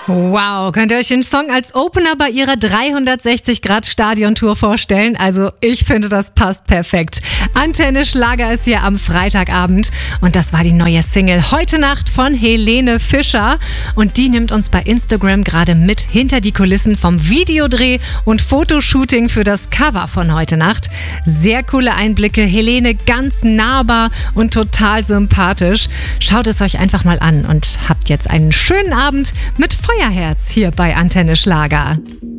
Wow, könnt ihr euch den Song als Opener bei ihrer 360-Grad-Stadion-Tour vorstellen? Also ich finde, das passt perfekt. Antenne Schlager ist hier am Freitagabend und das war die neue Single Heute Nacht von Helene Fischer und die nimmt uns bei Instagram gerade mit hinter die Kulissen vom Videodreh und Fotoshooting für das Cover von Heute Nacht. Sehr coole Einblicke, Helene ganz nahbar und total sympathisch. Schaut es euch einfach mal an und habt jetzt einen schönen Abend mit Feuerherz hier bei Antenne Schlager.